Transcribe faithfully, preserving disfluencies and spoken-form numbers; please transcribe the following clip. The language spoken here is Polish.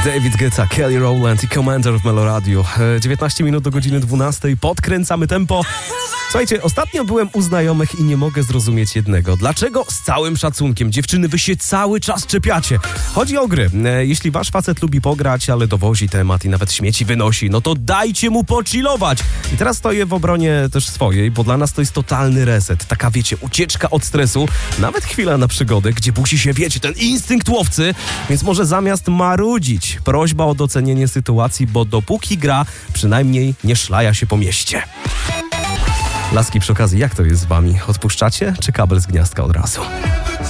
David Guetta, Kelly Rowland i Commander w Meloradio. dziewiętnaście minut do godziny dwunastej. Podkręcamy tempo. Słuchajcie, ostatnio byłem u znajomych i nie mogę zrozumieć jednego. Dlaczego z całym szacunkiem, dziewczyny, wy się cały czas czepiacie? Chodzi o gry. Jeśli wasz facet lubi pograć, ale dowozi temat i nawet śmieci wynosi, no to dajcie mu pochillować. I teraz stoję w obronie też swojej, bo dla nas to jest totalny reset. Taka, wiecie, ucieczka od stresu. Nawet chwila na przygodę, gdzie busi się, wiecie, ten instynkt łowcy. Więc może zamiast marudzić, prośba o docenienie sytuacji, bo dopóki gra, przynajmniej nie szlaja się po mieście. Laski, przy okazji, jak to jest z wami? Odpuszczacie, czy kabel z gniazdka od razu?